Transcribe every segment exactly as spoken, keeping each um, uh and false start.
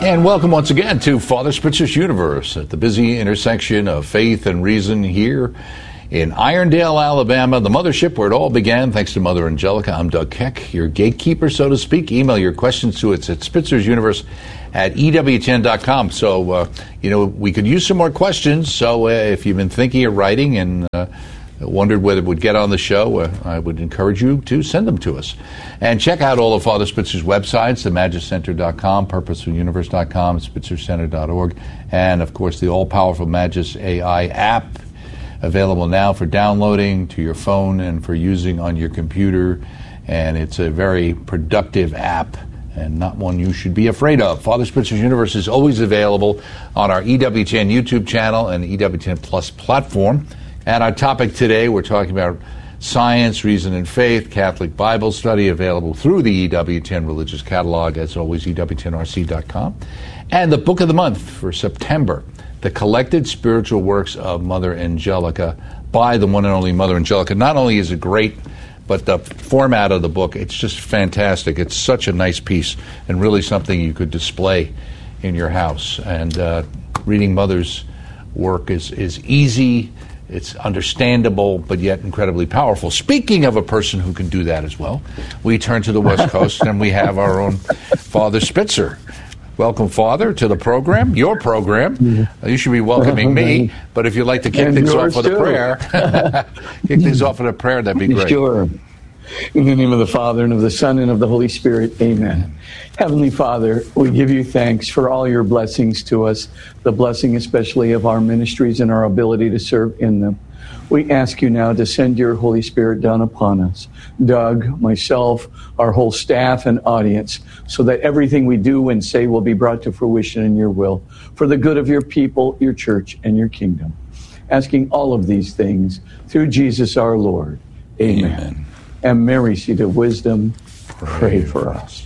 And welcome once again to Father Spitzer's Universe at the busy intersection of faith and reason here in Irondale, Alabama, the mothership where it all began. Thanks to Mother Angelica, I'm Doug Keck, your gatekeeper, so to speak. Email your questions to us at Spitzer's Universe at E W T N dot com. So, uh, you know, we could use some more questions. So uh, if you've been thinking of writing and uh, wondered whether it would get on the show, uh, I would encourage you to send them to us. And check out all of Father Spitzer's websites, the magis center dot com, purposeful universe dot com, spitzer center dot org, and, of course, the all-powerful Magis A I app, available now for downloading to your phone and for using on your computer. And it's a very productive app and not one you should be afraid of. Father Spitzer's Universe is always available on our E W T N YouTube channel and E W T N Plus platform. And our topic today, we're talking about science, reason, and faith, Catholic Bible study, available through the E W T N Religious Catalog, as always, E W T N R C dot com. And the book of the month for September, The Collected Spiritual Works of Mother Angelica, by the one and only Mother Angelica. Not only is it great, but the format of the book, it's just fantastic. It's such a nice piece and really something you could display in your house. And uh, reading Mother's work is, is easy. It's understandable, but yet incredibly powerful. Speaking of a person who can do that as well, we turn to the West Coast and we have our own Father Spitzer. Welcome, Father, to the program, your program. Mm-hmm. You should be welcoming me, but if you'd like to kick and things off with too. a prayer, kick things off with a prayer, that'd be great. Sure. In the name of the Father, and of the Son, and of the Holy Spirit, amen. Heavenly Father, we give you thanks for all your blessings to us, the blessing especially of our ministries and our ability to serve in them. We ask you now to send your Holy Spirit down upon us, Doug, myself, our whole staff and audience, so that everything we do and say will be brought to fruition in your will, for the good of your people, your church, and your kingdom. Asking all of these things through Jesus our Lord. Amen. Amen. And Mary, seat of wisdom, pray, pray for us.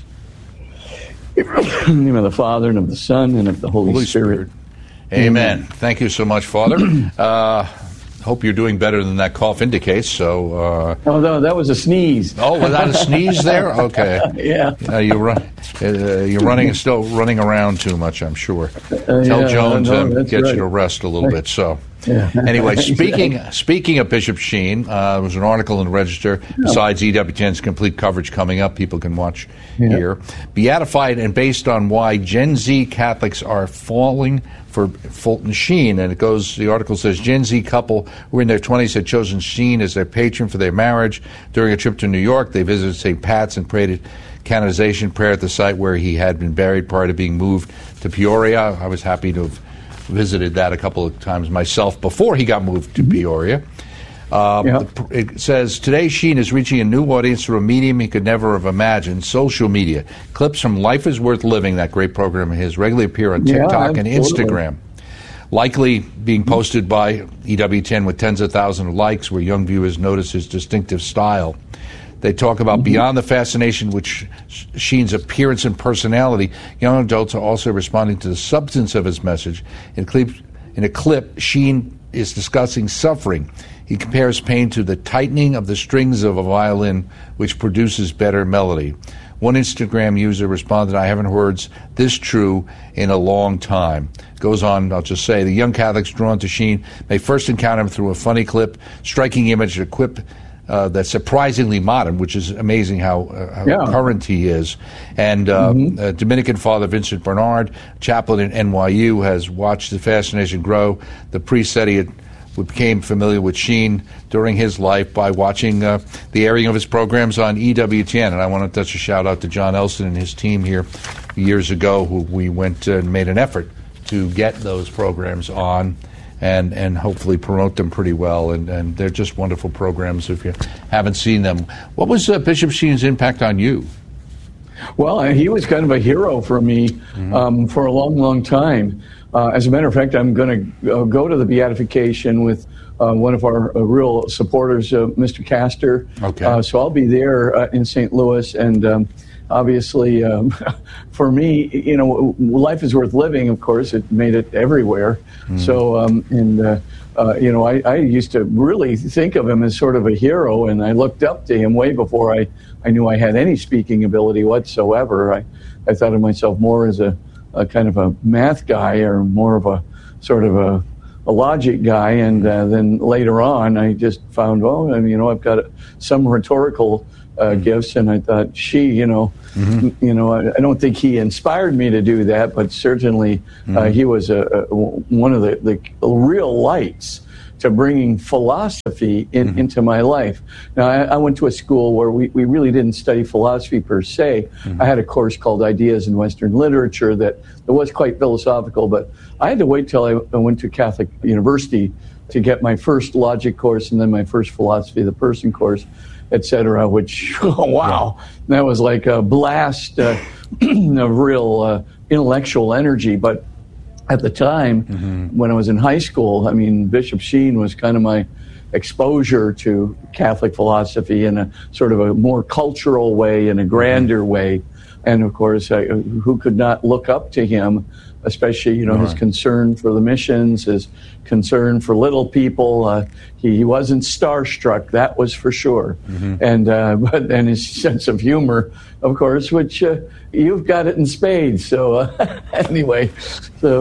In the name of the Father, and of the Son, and of the Holy, Holy Spirit. Spirit. Amen. Amen. Thank you so much, Father. uh, hope you're doing better than that cough indicates. So, uh, oh no, that was a sneeze. Oh, was that a sneeze there? Okay. Yeah. Uh, you run. Uh, you're running, still running around too much, I'm sure. Uh, Tell yeah, Joan no, to get right. you to rest a little bit. So. Yeah. Anyway, speaking speaking of Bishop Sheen, uh, there was an article in the Register. Besides E W T N's complete coverage coming up, people can watch yeah. here. Beatified and based on why Gen Z Catholics are falling for Fulton Sheen. And it goes, the article says, Gen Z couple who were in their twenties had chosen Sheen as their patron for their marriage. During a trip to New York, they visited Saint Pat's and prayed at canonization prayer at the site where he had been buried prior to being moved to Peoria. I was happy to have visited that a couple of times myself before he got moved to Peoria. Uh, yeah. It says, today Sheen is reaching a new audience through a medium he could never have imagined, social media. Clips from Life is Worth Living, that great program of his, regularly appear on TikTok yeah, and Instagram. Likely being posted by E W T N with tens of thousands of likes, where young viewers notice his distinctive style. They talk about mm-hmm. beyond the fascination with Sheen's appearance and personality, young adults are also responding to the substance of his message. In a clip, in a clip Sheen is discussing suffering. He compares pain to the tightening of the strings of a violin, which produces better melody. One Instagram user responded, I haven't heard this true in a long time. Goes on, I'll just say, the young Catholics drawn to Sheen may first encounter him through a funny clip, striking image, a quip, Uh, that's surprisingly modern, which is amazing how, uh, how yeah. current he is. And uh, mm-hmm. uh, Dominican Father Vincent Bernard, chaplain at N Y U, has watched the fascination grow. The priest said he had, became familiar with Sheen during his life by watching uh, the airing of his programs on E W T N. And I want to touch a shout-out to John Elston and his team here years ago, who we went uh, and made an effort to get those programs on and and hopefully promote them pretty well. And, and they're just wonderful programs if you haven't seen them. What was uh, Bishop Sheen's impact on you? Well, he was kind of a hero for me mm-hmm. um, for a long, long time. Uh, as a matter of fact, I'm going to uh, go to the beatification with uh, one of our uh, real supporters, uh, Mister Castor. Okay. Uh, so I'll be there uh, in Saint Louis, and um, obviously, um, for me, you know, life is worth living. Of course, it made it everywhere. Mm. So, um, and uh, uh, you know, I, I used to really think of him as sort of a hero, and I looked up to him way before I, I knew I had any speaking ability whatsoever. I, I thought of myself more as a a kind of a math guy or more of a sort of a, a logic guy. And uh, then later on, I just found, well, I mean, you know, I've got some rhetorical uh, gifts, and I thought, she, you know, mm-hmm. you know, I, I don't think he inspired me to do that, but certainly mm-hmm. uh, he was a, a, one of the, the real lights to bringing philosophy in, mm-hmm. into my life. Now, I, I went to a school where we, we really didn't study philosophy per se. Mm-hmm. I had a course called Ideas in Western Literature that, that was quite philosophical, but I had to wait till I, I went to Catholic University to get my first logic course and then my first philosophy of the person course, et cetera, which, oh, wow, that was like a blast uh, of real uh, intellectual energy. But at the time, mm-hmm. when I was in high school, I mean, Bishop Sheen was kind of my exposure to Catholic philosophy in a sort of a more cultural way, in a grander mm-hmm. way. And of course, I, who could not look up to him, especially, you know, right. his concern for the missions, his concern for little people. Uh, he, he wasn't starstruck, that was for sure. Mm-hmm. And uh, but and his sense of humor, of course, which uh, you've got it in spades. So uh, anyway, so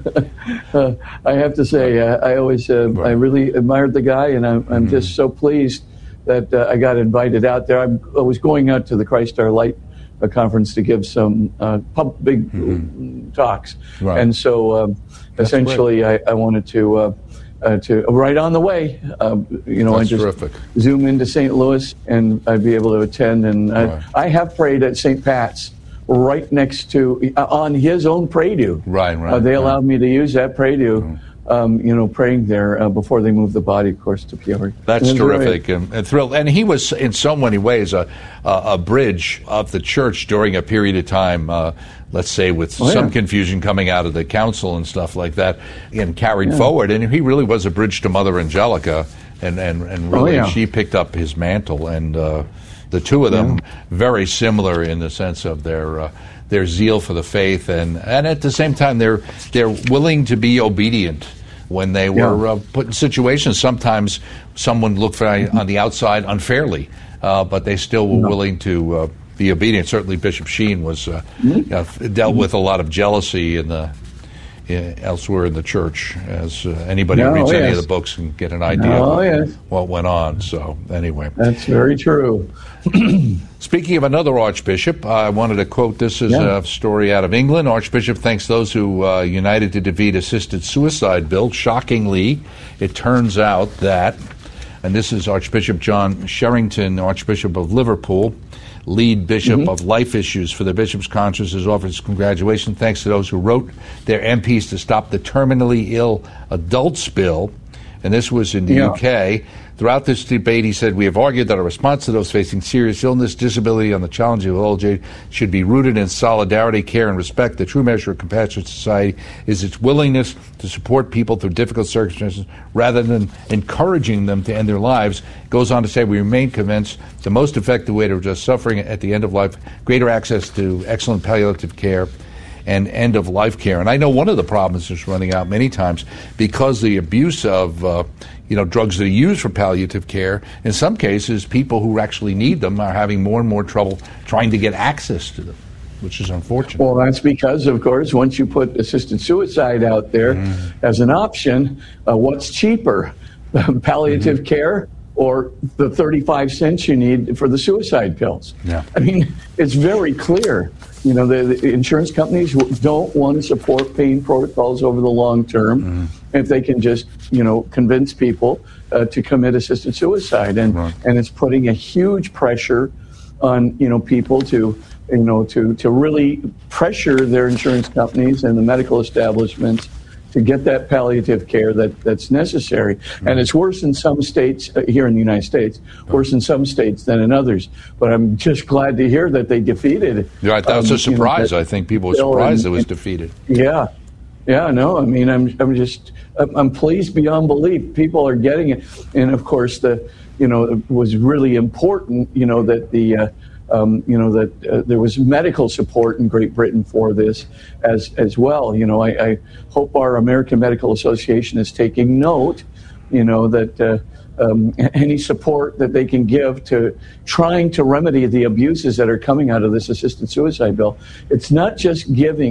uh, uh, I have to say, uh, I always, uh, right. I really admired the guy, and I'm, I'm mm-hmm. just so pleased that uh, I got invited out there. I'm, I was going out to the Christ Our Light a conference to give some uh, pub, big mm-hmm. talks, right. and so um, essentially I, I wanted to uh, uh, to right on the way, uh, you know, That's I just terrific. zoom into Saint Louis and I'd be able to attend. And right. I, I have prayed at Saint Pat's, right next to uh, on his own pray-do. Right, right. Uh, they allowed right. me to use that pray-do. Mm-hmm. Um, you know, praying there uh, before they moved the body, of course, to Peoria. That's terrific really, and, and thrilled. And he was, in so many ways, a, a, a bridge of the church during a period of time, uh, let's say, with oh, some yeah. confusion coming out of the council and stuff like that, and carried yeah. forward. And he really was a bridge to Mother Angelica, and, and, and really oh, yeah. she picked up his mantle. And uh, the two of them, yeah. very similar in the sense of their... Uh, their zeal for the faith, and, and at the same time, they're they're willing to be obedient when they were yeah. uh, put in situations. Sometimes someone looked very, on the outside unfairly, uh, but they still were no. willing to uh, be obedient. Certainly, Bishop Sheen was uh, mm-hmm. uh, dealt with a lot of jealousy in the in, elsewhere in the church, as uh, anybody no, who reads yes. any of the books can get an idea oh, of yes. what went on. So, anyway, that's very true. Speaking of another archbishop, I wanted to quote this as yeah. a story out of England. Archbishop thanks those who uh, united to defeat assisted suicide bill. Shockingly, it turns out that, and this is Archbishop John Sherrington, Archbishop of Liverpool, lead bishop mm-hmm. of life issues for the Bishop's Conference, has offered his congratulations. Thanks to those who wrote their M Ps to stop the terminally ill adults bill. And this was in the yeah. U K. Throughout this debate, he said, we have argued that a response to those facing serious illness, disability, and the challenge of old age should be rooted in solidarity, care, and respect. The true measure of compassionate society is its willingness to support people through difficult circumstances rather than encouraging them to end their lives. It goes on to say, we remain convinced the most effective way to address suffering at the end of life, greater access to excellent palliative care, and end-of-life care. And I know one of the problems is running out many times because the abuse of uh, you know, drugs that are used for palliative care, in some cases, people who actually need them are having more and more trouble trying to get access to them, which is unfortunate. Well, that's because, of course, once you put assisted suicide out there mm. as an option, uh, what's cheaper, palliative mm-hmm. care or the thirty-five cents you need for the suicide pills? Yeah. I mean, it's very clear. You know, the, the insurance companies don't want to support pain protocols over the long term mm-hmm. if they can just, you know, convince people uh, to commit assisted suicide. And right. and it's putting a huge pressure on, you know, people to, you know, to, to really pressure their insurance companies and the medical establishments to get that palliative care that, that's necessary. Mm-hmm. And it's worse in some states, uh, here in the United States, worse in some states than in others. But I'm just glad to hear that they defeated it. Right, that was um, a surprise. You know, I think people were surprised and, it was defeated. Yeah. Yeah, no, I mean, I'm I'm just, I'm pleased beyond belief. People are getting it. And, of course, the, you know, it was really important, you know, that the, uh, Um, you know, that uh, there was medical support in Great Britain for this as as well. You know, I, I hope our American Medical Association is taking note, you know, that uh, um, any support that they can give to trying to remedy the abuses that are coming out of this assisted suicide bill. It's not just giving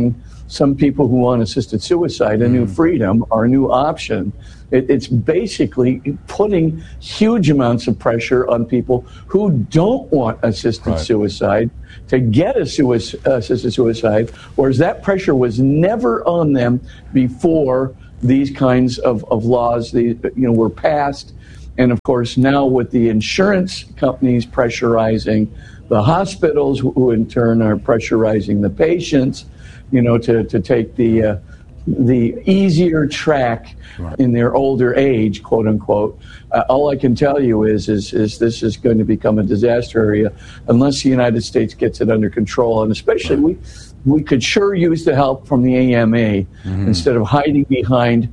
some people who want assisted suicide a new freedom or a new option. It, it's basically putting huge amounts of pressure on people who don't want assisted Right. suicide to get a suicide, assisted suicide, whereas that pressure was never on them before these kinds of, of laws the, you know, were passed. And of course, now with the insurance companies pressurizing the hospitals, who in turn are pressurizing the patients, you know, to, to take the uh, the easier track Right. in their older age, quote unquote. Uh, all I can tell you is, is is this is going to become a disaster area unless the United States gets it under control. And especially we we could sure use the help from the A M A mm-hmm. instead of hiding behind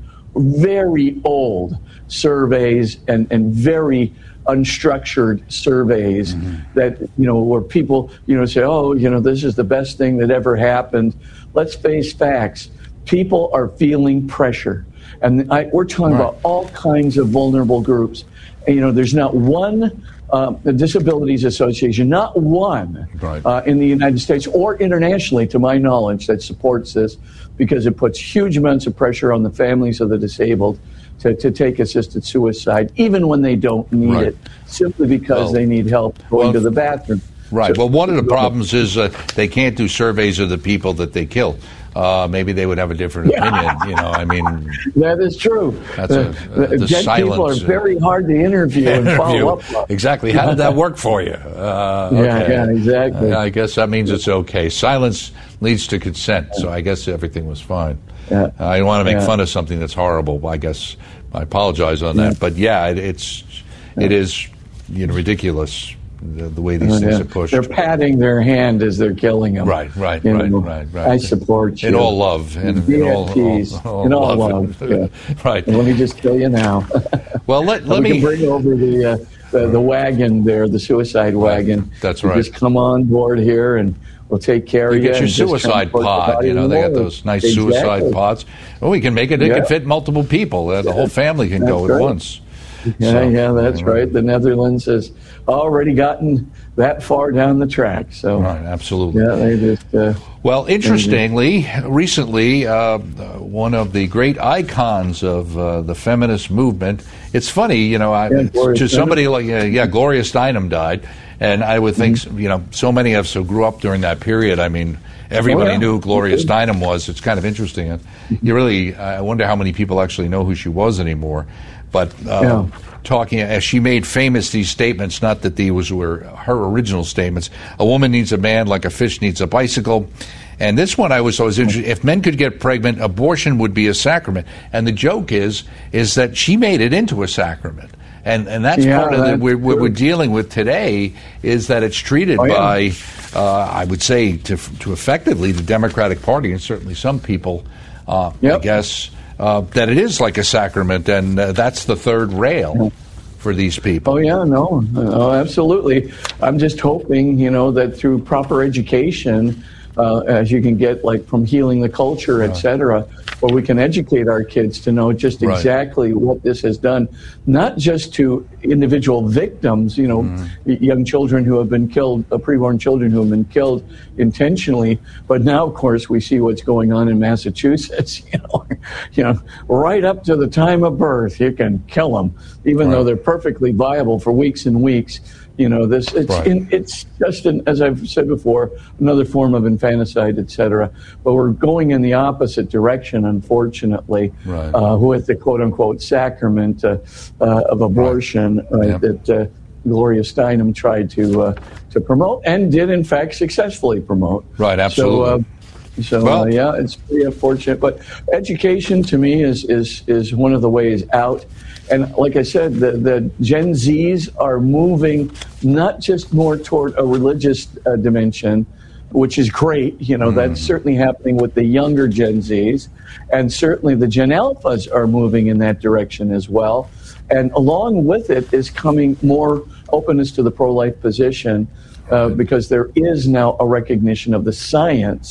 very old surveys and, and very unstructured surveys mm-hmm. that, you know, where people, you know, say, oh, you know, this is the best thing that ever happened. Let's face facts. People are feeling pressure. And I, we're talking right. about all kinds of vulnerable groups. And, you know, there's not one uh, Disabilities Association, not one right. uh, in the United States or internationally, to my knowledge, that supports this, because it puts huge amounts of pressure on the families of the disabled to, to take assisted suicide, even when they don't need right. it, simply because well, they need help going well, to the bathroom. Right. So, well, one of the problems is uh, they can't do surveys of the people that they kill. Uh, maybe they would have a different opinion. You know, I mean, that is true. That's a, uh, the Dead silence, people are very hard to interview and follow up on. Exactly. How did that work for you? Uh, okay. Yeah, yeah, exactly. Uh, I guess that means it's okay. Silence leads to consent, so I guess everything was fine. Yeah. Uh, I don't want to make yeah. fun of something that's horrible. I guess I apologize on that, yeah. but yeah, it, it's it is you know ridiculous. The, the way these oh, things yeah. are pushed. They're patting their hand as they're killing them. Right, right, you right, know, right, right. I support you. In all love. And in all, all, all, in all love. love. Yeah. Right. And let me just kill you now. Well, let, let we me... can bring over the, uh, the, the wagon there, the suicide wagon. That's you right. Just come on board here and we'll take care you of you. Get your suicide pod. You know, they got those nice exactly. suicide pods. Well, we can make it. It yeah. can fit multiple people. The whole family can That's go right. at once. Yeah, so, yeah, that's anyway. right. The Netherlands has already gotten that far down the track. So, right, absolutely. Yeah, they just. Uh, well, interestingly, recently, uh, one of the great icons of uh, the feminist movement. It's funny, you know, I, yeah, to somebody like uh, yeah, Gloria Steinem died, and I would think, mm-hmm. you know, so many of us who grew up during that period. I mean. Everybody oh, yeah. knew who Gloria Steinem was. It's kind of interesting. And you really, I wonder how many people actually know who she was anymore. But uh, yeah. talking, as she made famous these statements, not that these were her original statements. A woman needs a man like a fish needs a bicycle. And this one I was always interested. If men could get pregnant, abortion would be a sacrament. And the joke is, is that she made it into a sacrament. And and that's yeah, part of the, what we're, we're dealing with today is that it's treated oh, yeah. by, uh, I would say, to to effectively the Democratic Party and certainly some people, uh, yep. I guess, uh, that it is like a sacrament, and uh, that's the third rail for these people. Oh, yeah, no, oh, absolutely. I'm just hoping, you know, that through proper education, uh, as you can get, like, from Healing the Culture, et cetera, where we can educate our kids to know just exactly right. what this has done, not just to individual victims, you know, mm. young children who have been killed, uh, preborn children who have been killed intentionally, but now, of course, we see what's going on in Massachusetts, you know, you know, right up to the time of birth, you can kill them, even right. though they're perfectly viable for weeks and weeks. You know, this it's right. in, it's just, an, as I've said before, another form of infanticide, et cetera. But we're going in the opposite direction, unfortunately, right. uh, with the quote-unquote sacrament uh, uh, of abortion right. uh, yeah. that uh, Gloria Steinem tried to uh, to promote and did, in fact, successfully promote. Right, absolutely. So, uh, so well, uh, yeah, it's pretty unfortunate. But education, to me, is is is one of the ways out. And like I said, the, the Gen Zs are moving not just more toward a religious uh, dimension, which is great. You know, mm. that's certainly happening with the younger Gen Zs. And certainly the Gen Alphas are moving in that direction as well. And along with it is coming more openness to the pro-life position uh, because there is now a recognition of the science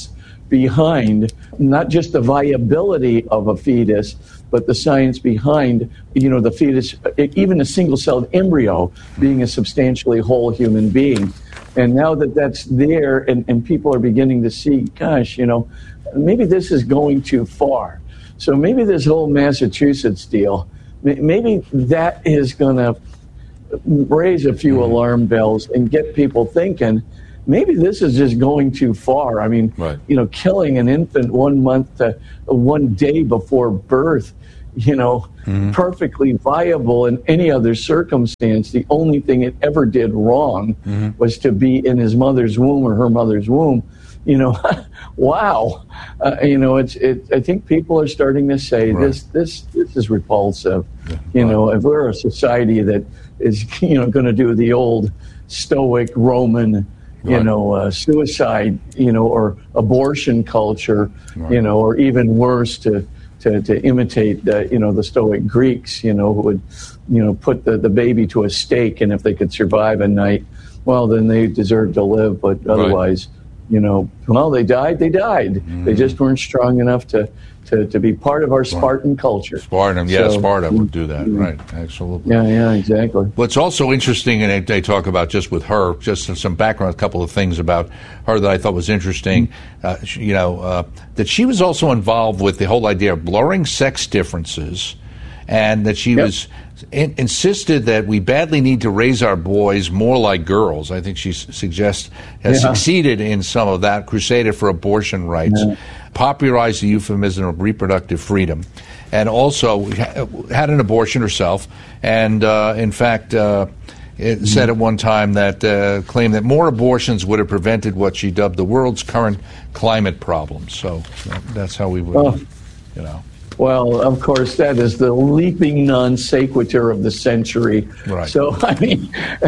behind not just the viability of a fetus, but the science behind, you know, the fetus, even a single-celled embryo being a substantially whole human being. And now that that's there and, and people are beginning to see, gosh, you know, maybe this is going too far. So maybe this whole Massachusetts deal, maybe that is going to raise a few mm-hmm. alarm bells and get people thinking, maybe this is just going too far. I mean, right. you know, killing an infant one month to one day before birth, you know, mm-hmm. perfectly viable in any other circumstance. The only thing it ever did wrong mm-hmm. was to be in his mother's womb or her mother's womb. You know, wow. Uh, you know, it's. It, I think people are starting to say right. this. This. This is repulsive. Yeah, you right. know, if we're a society that is, you know, going to do the old stoic Roman, you right. know, uh, suicide, you know, or abortion culture, right. you know, or even worse to. To, to imitate, uh, you know, the Stoic Greeks, you know, who would, you know, put the, the baby to a stake, and if they could survive a night, well, then they deserve to live. But otherwise, right. you know, well, they died, they died. Mm. They just weren't strong enough to, to, to be part of our Spartan culture. Spartan, yeah, so, Sparta would do that, mm-hmm. right, absolutely. Yeah, yeah, exactly. What's also interesting, and they, they talk about just with her, just some background, a couple of things about her that I thought was interesting, mm-hmm. uh, you know, uh, that she was also involved with the whole idea of blurring sex differences, and that she yep. was in, insisted that we badly need to raise our boys more like girls. I think she s- suggests has yeah. succeeded in some of that, crusaded for abortion rights, yeah. popularized the euphemism of reproductive freedom, and also ha- had an abortion herself, and uh, in fact uh, it mm-hmm. said at one time that uh, claimed that more abortions would have prevented what she dubbed the world's current climate problems. So that, that's how we would, oh. you know. Well, of course, that is the leaping non sequitur of the century. Right. So, I mean,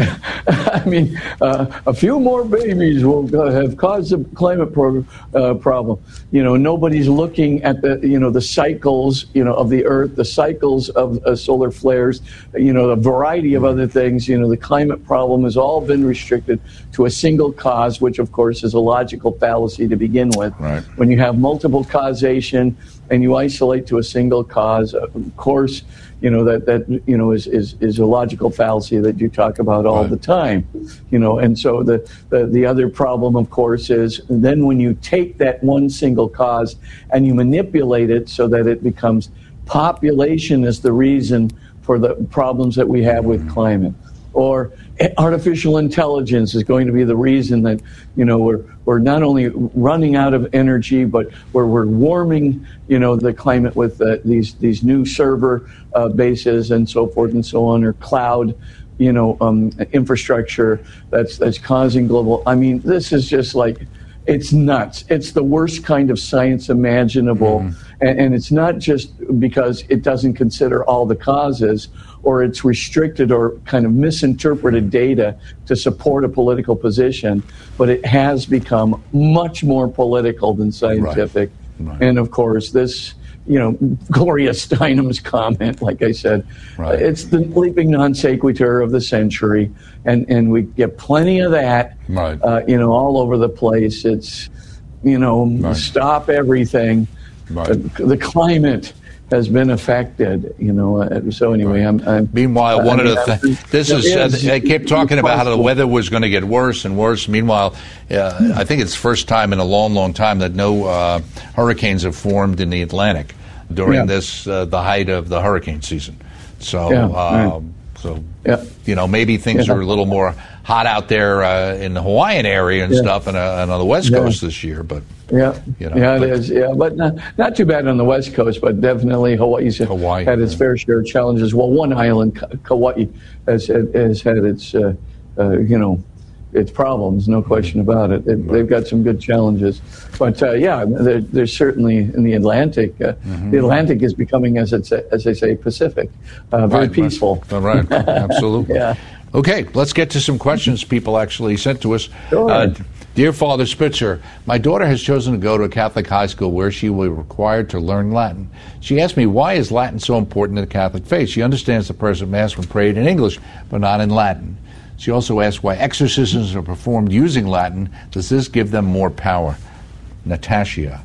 I mean, uh, a few more babies will have caused the climate pro- uh, problem. You know, nobody's looking at the, you know, the cycles, you know, of the Earth, the cycles of uh, solar flares, you know, a variety of other things. You know, the climate problem has all been restricted to a single cause, which, of course, is a logical fallacy to begin with. Right. When you have multiple causation and you isolate to a single cause, of course, you know, that, that you know, is, is, is a logical fallacy that you talk about all right. the time. You know, and so the, the, the other problem, of course, is then when you take that one single cause and you manipulate it so that it becomes population is the reason for the problems that we have with climate. Or artificial intelligence is going to be the reason that, you know, we're we're not only running out of energy, but we're we're warming, you know, the climate with uh, these these new server uh, bases and so forth and so on, or cloud, you know, um, infrastructure that's that's causing global. I mean, this is just like, it's nuts. It's the worst kind of science imaginable. Mm. And, and it's not just because it doesn't consider all the causes, or it's restricted or kind of misinterpreted data to support a political position, but it has become much more political than scientific. Right. Right. And of course, this, you know, Gloria Steinem's comment, like I said, right. it's the leaping non sequitur of the century, and, and we get plenty of that, right. uh, you know, all over the place. It's, you know, right. stop everything. Right. The, the climate has been affected, you know. Uh, so anyway, right. I'm, I'm. Meanwhile, one I of mean, the things. This is. Uh, they kept talking about how the weather was going to get worse and worse. Meanwhile, uh, I think it's the first time in a long, long time that no uh, hurricanes have formed in the Atlantic during yeah. this uh, the height of the hurricane season. So, yeah, um, right. so yeah. you know, maybe things yeah. are a little more hot out there uh, in the Hawaiian area and yeah. stuff, and, uh, and on the West yeah. Coast this year, but. Yeah, you know, yeah, but, it is. Yeah, but not, not too bad on the West Coast, but definitely Hawaii's Hawaii, had its yeah. fair share of challenges. Well, one island, Kauai, has, has had its, uh, uh, you know, its problems, no question about it. It they've got some good challenges. But, uh, yeah, there, there's certainly in the Atlantic. Uh, mm-hmm. The Atlantic is becoming, as, it's, as they say, Pacific, uh, very right, peaceful. Right, right. Absolutely. yeah. Okay, let's get to some questions people actually sent to us. Sure. Uh, Dear Father Spitzer, my daughter has chosen to go to a Catholic high school where she will be required to learn Latin. She asked me, why is Latin so important in the Catholic faith? She understands the present Mass when prayed in English, but not in Latin. She also asked why exorcisms are performed using Latin. Does this give them more power? Natasha?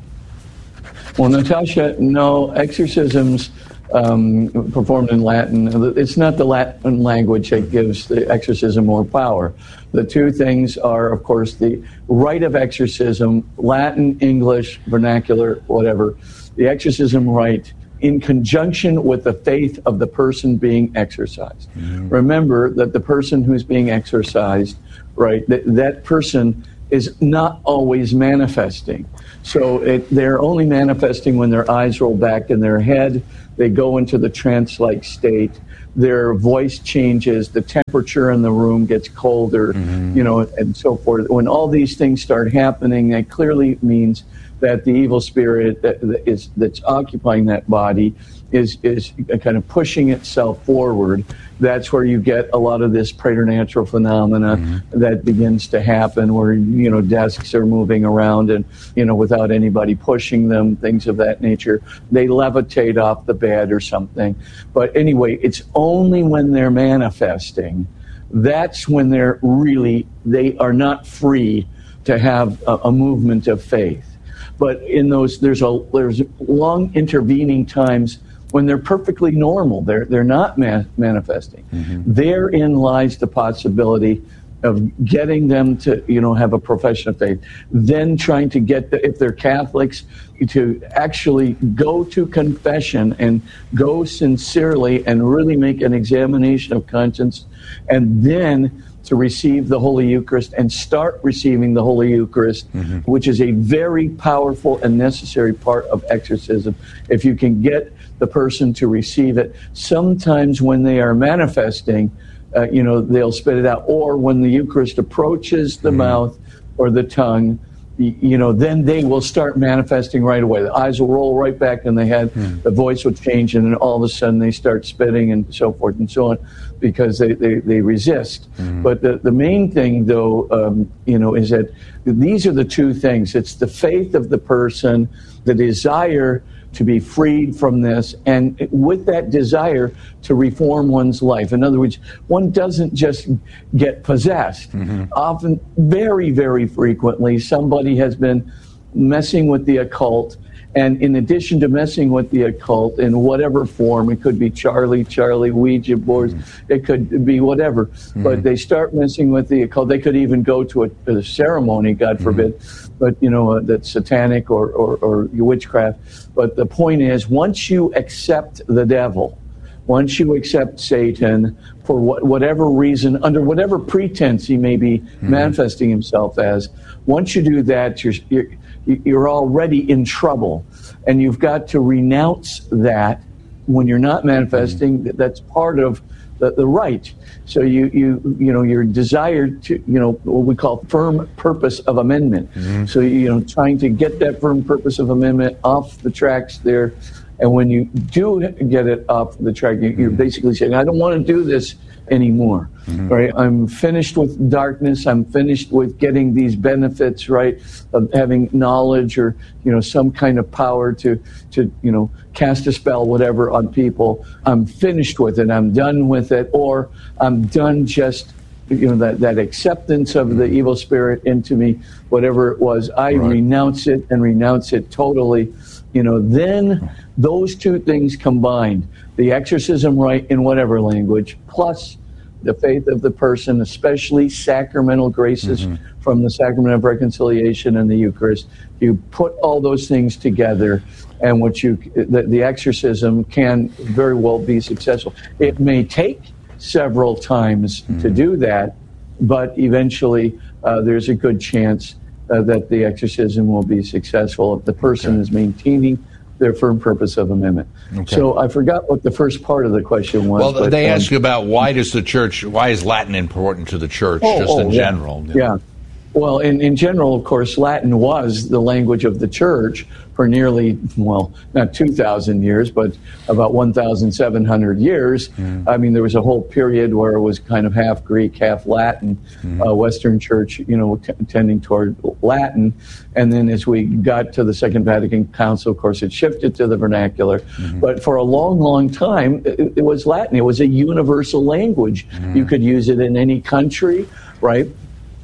Well, Natasha, no, exorcisms um, performed in Latin. It's not the Latin language that gives the exorcism more power. The two things are, of course, the rite of exorcism, Latin, English, vernacular, whatever. The exorcism rite in conjunction with the faith of the person being exorcised. Mm-hmm. Remember that the person who's being exorcised, right, that, that person is not always manifesting. So it, they're only manifesting when their eyes roll back in their head, they go into the trance-like state, their voice changes, the temperature in the room gets colder, mm-hmm. you know, and so forth. When all these things start happening, that clearly means that the evil spirit that is that's occupying that body is is kind of pushing itself forward. That's where you get a lot of this preternatural phenomena mm-hmm. that begins to happen, where you know desks are moving around and you know without anybody pushing them, things of that nature. They levitate off the bed or something. But anyway, it's only when they're manifesting that's when they're really they are not free to have a, a movement of faith. But in those, there's a there's long intervening times when they're perfectly normal. They're they're not ma- manifesting. Mm-hmm. Therein lies the possibility of getting them to you know have a profession of faith. Then trying to get the, if they're Catholics to actually go to confession and go sincerely and really make an examination of conscience, and then to receive the Holy Eucharist and start receiving the Holy Eucharist, mm-hmm. which is a very powerful and necessary part of exorcism. If you can get the person to receive it, sometimes when they are manifesting, uh, you know, they'll spit it out. Or when the Eucharist approaches the mm-hmm. mouth or the tongue, you know, then they will start manifesting right away. The eyes will roll right back in the head, mm. the voice will change, and then all of a sudden they start spitting and so forth and so on because they, they, they resist. Mm. But the, the main thing, though, um, you know, is that these are the two things. It's the faith of the person, the desire to be freed from this, and with that desire to reform one's life. In other words, one doesn't just get possessed. Mm-hmm. Often, very, very frequently, somebody has been messing with the occult, and in addition to messing with the occult in whatever form, it could be Charlie, Charlie, Ouija boards, mm-hmm. it could be whatever, mm-hmm. but they start messing with the occult. They could even go to a, a ceremony, God forbid, mm-hmm. but you know, uh, that's satanic or, or, or witchcraft. But the point is, once you accept the devil, once you accept Satan for what, whatever reason, under whatever pretense he may be mm-hmm. manifesting himself as, once you do that, you're, you're you're already in trouble. And you've got to renounce that when you're not manifesting. Mm-hmm. That's part of the, the right. So you, you, you know, your desire to, you know, what we call firm purpose of amendment. Mm-hmm. So, you know, trying to get that firm purpose of amendment off the tracks there. And when you do get it off the track, you, you're basically saying, I don't want to do this anymore, mm-hmm. right? I'm finished with darkness. I'm finished with getting these benefits, right, of having knowledge or, you know, some kind of power to, to, you know, cast a spell, whatever, on people. I'm finished with it. I'm done with it. Or I'm done just, you know, that, that acceptance of the evil spirit into me, whatever it was. I right. renounce it and renounce it totally. You know, then those two things combined, the exorcism rite in whatever language, plus the faith of the person, especially sacramental graces mm-hmm. from the sacrament of reconciliation and the Eucharist, you put all those things together, and what you the, the exorcism can very well be successful. It may take several times mm-hmm. to do that, but eventually uh, there's a good chance Uh, that the exorcism will be successful if the person okay. is maintaining their firm purpose of amendment. Okay. So I forgot what the first part of the question was. Well, but, they um, ask you about why does the church, why is Latin important to the church, oh, just oh, in yeah. general? Yeah. yeah. Well, in, in general, of course, Latin was the language of the church for nearly, well, not two thousand years, but about one thousand seven hundred years. Mm. I mean, there was a whole period where it was kind of half Greek, half Latin, mm. uh, Western Church, you know, t- tending toward Latin. And then as we got to the Second Vatican Council, of course, it shifted to the vernacular. Mm-hmm. But for a long, long time, it, it was Latin. It was a universal language. Mm. You could use it in any country, right?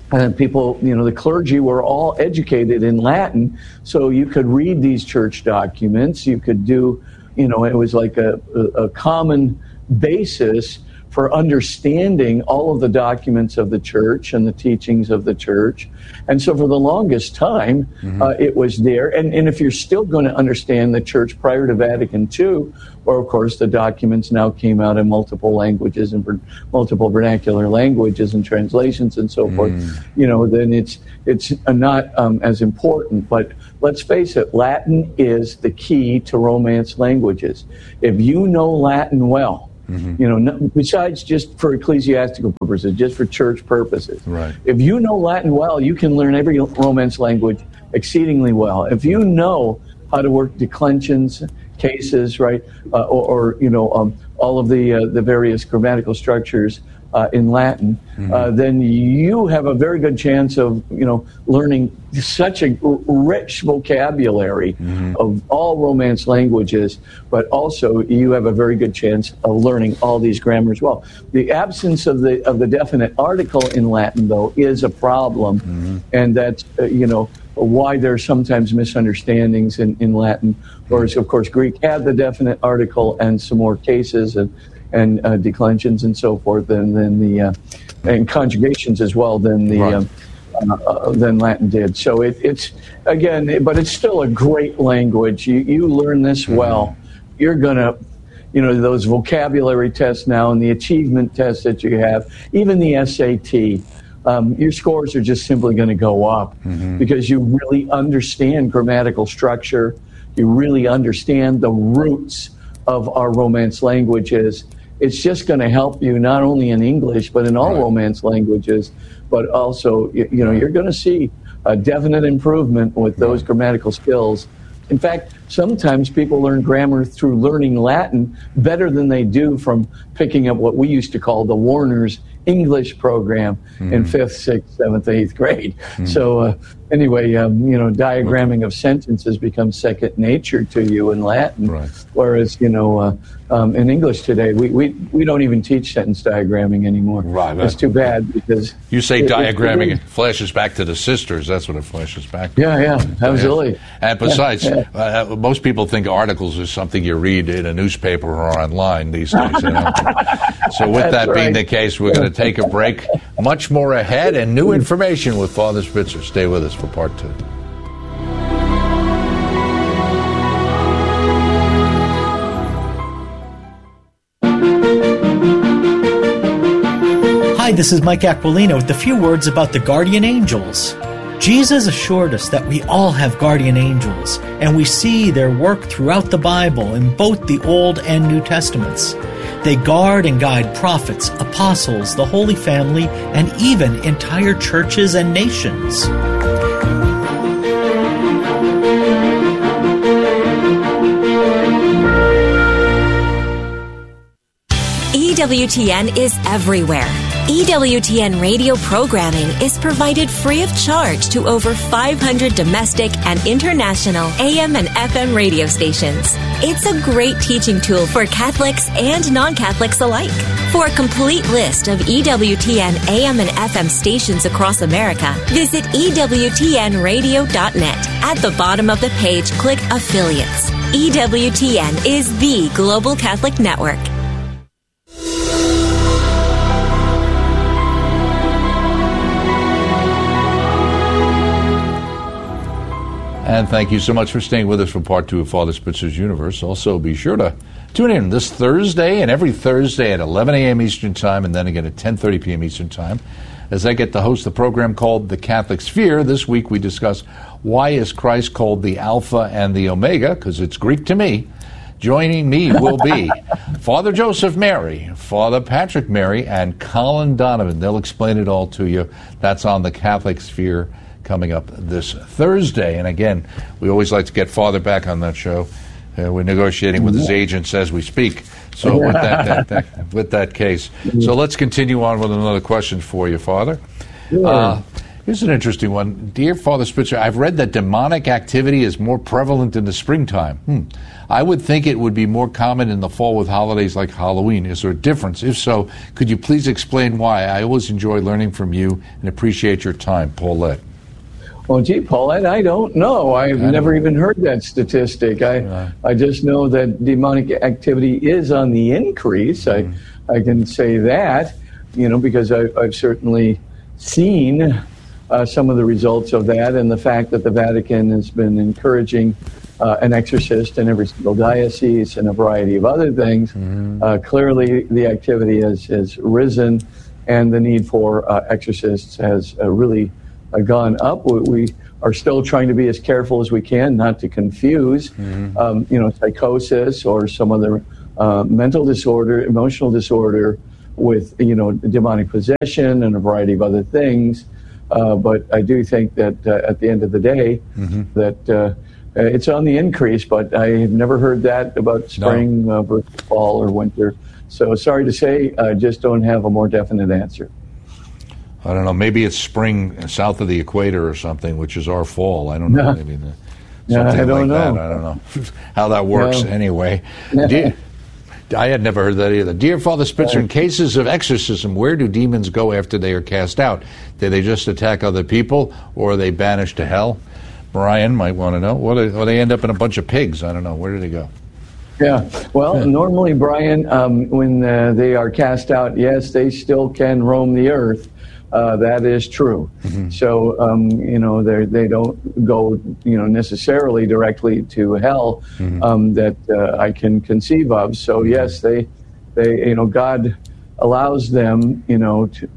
And people, you know, the clergy were all educated in Latin, so you could read these church documents. You could do, you know, it was like a, a, a common basis for understanding all of the documents of the church and the teachings of the church. And so for the longest time, mm-hmm. uh, it was there. And, and if you're still going to understand the church prior to Vatican Two, or of course the documents now came out in multiple languages and ver- multiple vernacular languages and translations and so mm. forth, you know, then it's it's not um, as important. But let's face it, Latin is the key to Romance languages. If you know Latin well, Mm-hmm. you know, no, besides just for ecclesiastical purposes, just for church purposes. Right. If you know Latin well, you can learn every Romance language exceedingly well. If you know how to work declensions, cases, right, uh, or, or you know, um, all of the uh, the various grammatical structures uh, in Latin, mm-hmm. uh, then you have a very good chance of, you know, learning such a rich vocabulary mm-hmm. of all Romance languages, but also you have a very good chance of learning all these grammars well. The absence of the of the definite article in Latin, though, is a problem, mm-hmm. and that's, uh, you know, why there's sometimes misunderstandings in, in Latin. Whereas, of course, Greek had the definite article and some more cases and and uh, declensions and so forth, and then the uh, and conjugations as well than the. Right. Um, Uh, uh, than Latin did. So it, it's, again, but it's still a great language. You, you learn this well, you're going to, you know, those vocabulary tests now and the achievement tests that you have, even the S A T, um, your scores are just simply going to go up mm-hmm. because you really understand grammatical structure. You really understand the roots of our Romance languages. It's just going to help you not only in English, but in all right. Romance languages. But also, you, you know, you're going to see a definite improvement with those grammatical skills. In fact, sometimes people learn grammar through learning Latin better than they do from picking up what we used to call the Warner's English program mm. in fifth, sixth, seventh, eighth grade. Mm. So uh, anyway, um, you know, diagramming of sentences becomes second nature to you in Latin, right. whereas, you know, uh, um, in English today, we, we, we don't even teach sentence diagramming anymore. Right. That's too bad because... You say it, diagramming, it, it flashes back to the sisters. That's what it flashes back to. Yeah, yeah, absolutely. Yeah. And besides, yeah, yeah. Uh, most people think articles is something you read in a newspaper or online these days. You know? So with that right. being the case, we're going to take a break. Much more ahead and new information with Father Spitzer. Stay with us for part two. Hi, this is Mike Aquilino with a few words about the guardian angels. Jesus assured us that we all have guardian angels, and we see their work throughout the Bible in both the Old and New Testaments. They guard and guide prophets, apostles, the Holy Family, and even entire churches and nations. E W T N is everywhere. E W T N radio programming is provided free of charge to over five hundred domestic and international A M and F M radio stations. It's a great teaching tool for Catholics and non-Catholics alike. For a complete list of E W T N A M and F M stations across America, visit E W T N radio dot net. At the bottom of the page, click Affiliates. E W T N is the Global Catholic Network. And thank you so much for staying with us for part two of Father Spitzer's Universe. Also, be sure to tune in this Thursday and every Thursday at eleven a.m. Eastern Time and then again at ten thirty p.m. Eastern Time as I get to host the program called The Catholic Sphere. This week we discuss why is Christ called the Alpha and the Omega, because it's Greek to me. Joining me will be Father Joseph Mary, Father Patrick Mary, and Colin Donovan. They'll explain it all to you. That's on The Catholic Sphere, coming up this Thursday. And again, we always like to get Father back on that show. Uh, we're negotiating with his agents as we speak. So with that, that, that with that case, so let's continue on with another question for you, Father. Uh, Here's an interesting one. Dear Father Spitzer, I've read that demonic activity is more prevalent in the springtime. Hmm. I would think it would be more common in the fall with holidays like Halloween. Is there a difference? If so, could you please explain why? I always enjoy learning from you and appreciate your time. Paulette. Well, gee, Paulette, I don't know. I've I never know. even heard that statistic. I Yeah. I just know that demonic activity is on the increase. Mm-hmm. I I can say that, you know, because I, I've certainly seen uh, some of the results of that, and the fact that the Vatican has been encouraging uh, an exorcist in every single diocese and a variety of other things. Mm-hmm. Uh, clearly, the activity has, has risen, and the need for uh, exorcists has uh, really uh, gone up. We, we are still trying to be as careful as we can not to confuse, mm-hmm. um, you know, psychosis or some other uh, mental disorder, emotional disorder with, you know, demonic possession and a variety of other things. Uh, but I do think that uh, at the end of the day, mm-hmm. that uh, it's on the increase, but I have never heard that about spring no. uh, versus fall or winter. So sorry to say, I just don't have a more definite answer. I don't know. Maybe it's spring south of the equator or something, which is our fall. I don't know. No. Maybe the, no, something I don't like know. that. I don't know how that works No. anyway. Dear, I had never heard that either. Dear Father Spitzer, in cases of exorcism, where do demons go after they are cast out? Do they just attack other people, or are they banished to hell? Brian might want to know. Or they, or they end up in a bunch of pigs. I don't know. Where do they go? Yeah. Well, normally, Brian, um, when uh, they are cast out, yes, they still can roam the earth. Uh, that is true. Mm-hmm. So, um, you know, they they don't go, you know, necessarily directly to hell mm-hmm. um, that uh, I can conceive of. So, yes, they, they, you know, God allows them, you know, to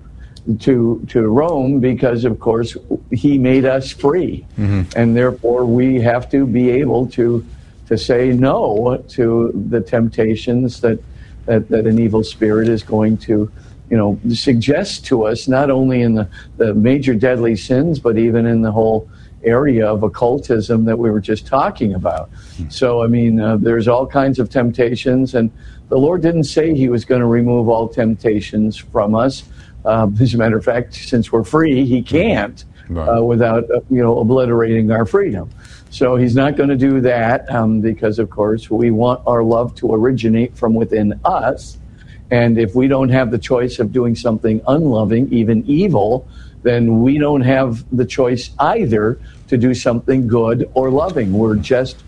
to to roam because, of course, He made us free, mm-hmm. and therefore we have to be able to to say no to the temptations that that, that an evil spirit is going to, you know, suggest to us, not only in the, the major deadly sins, but even in the whole area of occultism that we were just talking about. Mm-hmm. So, I mean, uh, there's all kinds of temptations, and the Lord didn't say He was going to remove all temptations from us. Uh, as a matter of fact, since we're free, He can't right. uh, without, uh, you know, obliterating our freedom. So He's not going to do that um, because, of course, we want our love to originate from within us. And if we don't have the choice of doing something unloving, even evil, then we don't have the choice either to do something good or loving. We're just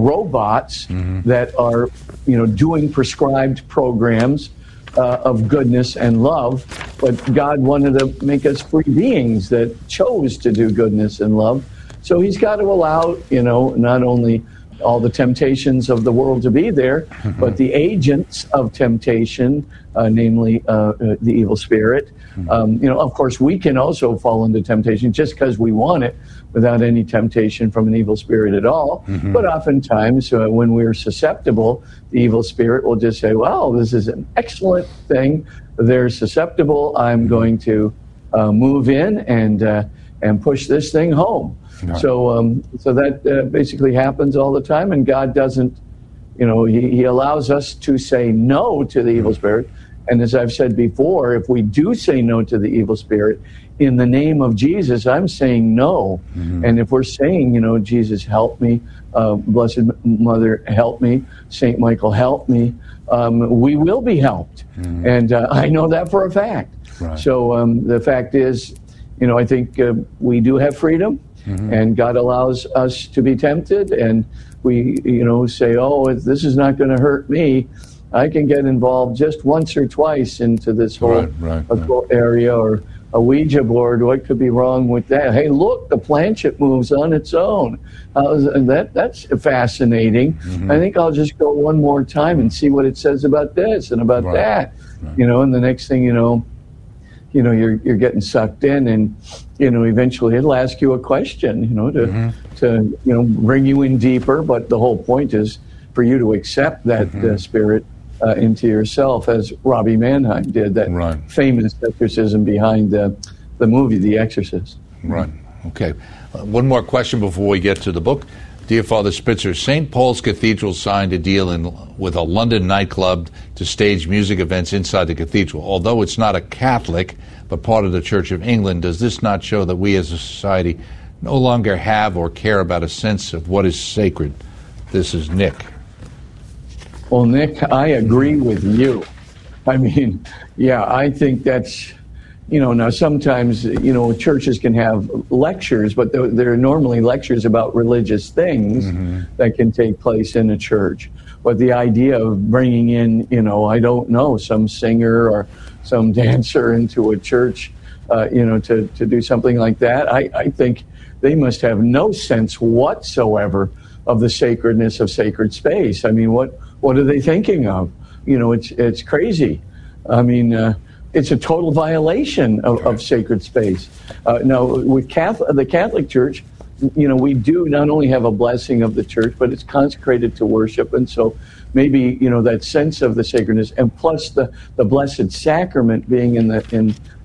robots mm-hmm. that are, you know, doing prescribed programs uh, of goodness and love. But God wanted to make us free beings that chose to do goodness and love. So He's got to allow, you know, not only all the temptations of the world to be there, mm-hmm. but the agents of temptation, uh, namely uh, uh, the evil spirit. Mm-hmm. Um, you know, of course, we can also fall into temptation just because we want it without any temptation from an evil spirit at all. Mm-hmm. But oftentimes uh, when we're susceptible, the evil spirit will just say, well, this is an excellent thing. They're susceptible. I'm going to uh, move in and uh, and push this thing home. Right. So, um, so that uh, basically happens all the time, and God doesn't, you know, he, he allows us to say no to the evil spirit. And as I've said before, if we do say no to the evil spirit, in the name of Jesus, I'm saying no. Mm-hmm. And if we're saying, you know, Jesus, help me, uh, Blessed Mother, help me, Saint Michael, help me, um, we will be helped. Mm-hmm. And uh, I know that for a fact. Right. So um, the fact is, you know, I think uh, we do have freedom. Mm-hmm. And God allows us to be tempted, and we, you know, say, oh, if this is not going to hurt me, I can get involved just once or twice into this whole right, right, occult right. area, or a Ouija board. What could be wrong with that? Hey, look, the planchette moves on its own. Uh, that That's fascinating. Mm-hmm. I think I'll just go one more time and see what it says about this and about right. that. Right. You know, and the next thing you know, you know, you're you're getting sucked in, and you know, eventually it'll ask you a question, you know, to mm-hmm. to you know bring you in deeper. But the whole point is for you to accept that mm-hmm. uh, spirit uh, into yourself, as Robbie Mannheim did, that right. famous exorcism behind the the movie The Exorcist. Right. Okay. Uh, one more question before we get to the book. Dear Father Spitzer, Saint Paul's Cathedral signed a deal in, with a London nightclub to stage music events inside the cathedral. Although it's not a Catholic, but part of the Church of England, does this not show that we as a society no longer have or care about a sense of what is sacred? This is Nick. Well, Nick, I agree with you. I mean, yeah, I think that's, you know, now sometimes, you know, churches can have lectures, but they're, they're normally lectures about religious things mm-hmm. that can take place in a church. But the idea of bringing in, you know, I don't know, some singer or some dancer into a church, uh, you know, to, to do something like that, I, I think they must have no sense whatsoever of the sacredness of sacred space. I mean, what what are they thinking of? You know, it's it's crazy. I mean, uh, it's a total violation of, of sacred space. Uh, now, with Catholic, the Catholic Church, you know, we do not only have a blessing of the church, but it's consecrated to worship. And so maybe, you know, that sense of the sacredness, and plus the, the Blessed Sacrament being in the in